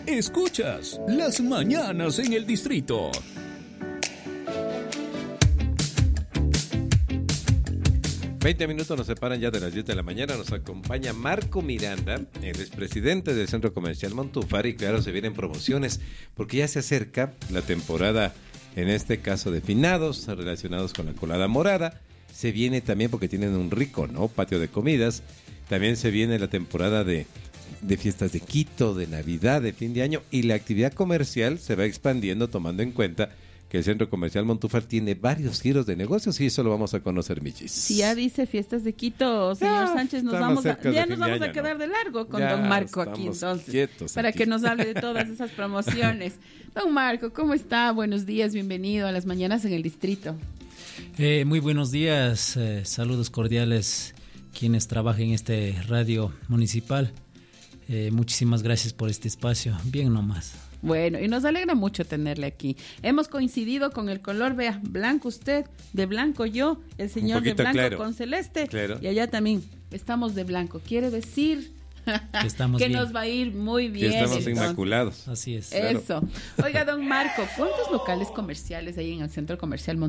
Escuchas Las Mañanas en el Distrito. ...20 minutos nos separan ya de las 10 de la mañana. Nos acompaña Marco Miranda, el expresidente del Centro Comercial Montúfar. Y claro, se vienen promociones, porque ya se acerca la temporada, en este caso de finados, relacionados con la colada morada. Se viene también porque tienen un rico, ¿no?, patio de comidas. También se viene la temporada de fiestas de Quito, de Navidad, de fin de año. Y la actividad comercial se va expandiendo, tomando en cuenta que el Centro Comercial Montúfar tiene varios giros de negocios, y eso lo vamos a conocer, Michis. Si ya dice fiestas de Quito, señor Sánchez, nos vamos a quedar de largo con don Marco aquí, entonces, para que nos hable de todas esas promociones. Don Marco, ¿cómo está? Buenos días, bienvenido a Las Mañanas en el Distrito. Muy buenos días, saludos cordiales quienes trabajan en este radio municipal. Muchísimas gracias por este espacio, bien nomás. Bueno, y nos alegra mucho tenerle aquí. Hemos coincidido con el color, vea, blanco usted, de blanco yo, el señor de blanco claro, con celeste, claro. Y allá también estamos de blanco. Quiere decir que, estamos que bien. Nos va a ir muy bien. Que estamos entonces. Inmaculados. Así es. Eso. Claro. Oiga, don Marco, ¿cuántos locales comerciales hay en el Centro Comercial Montúfar?